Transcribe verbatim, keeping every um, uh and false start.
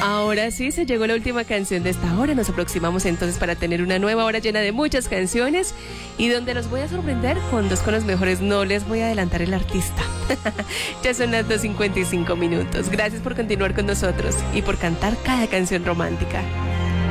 Ahora sí, se llegó la última canción de esta hora. Nos aproximamos entonces para tener una nueva hora llena de muchas canciones y donde los voy a sorprender con dos con los mejores. No les voy a adelantar el artista. Ya son las dos cincuenta y cinco minutos. Gracias por continuar con nosotros y por cantar cada canción romántica.